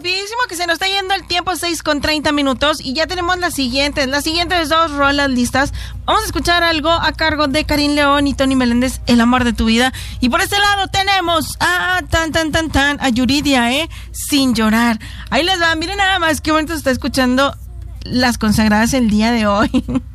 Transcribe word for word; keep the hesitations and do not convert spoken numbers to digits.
rapidísimo que se nos está yendo el tiempo, seis con treinta minutos, y ya tenemos las siguientes, las siguientes dos rolas listas. Vamos a escuchar algo a cargo de Karim León y Tony Meléndez, El amor de tu vida. Y por este lado tenemos a tan tan tan tan a Yuridia, ¿eh? Sin llorar. Ahí les va, miren nada más qué bonito se está escuchando Las Consagradas el día de hoy.